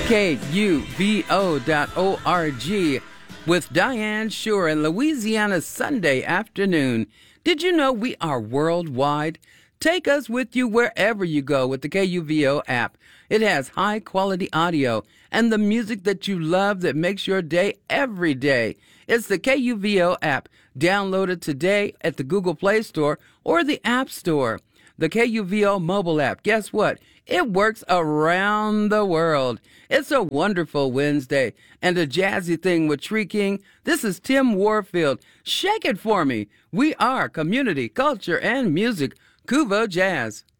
KUVO.org with Diane Shore in Louisiana Sunday afternoon. Did you know we are worldwide? Take us with you wherever you go with the KUVO app. It has high-quality audio and the music that you love that makes your day every day. It's the KUVO app. Download it today at the Google Play Store or the App Store. The KUVO mobile app, guess what? It works around the world. It's a wonderful Wednesday and a jazzy thing with Tree King. This is Tim Warfield. Shake it for me. We are community, culture, and music. Kuvo Jazz.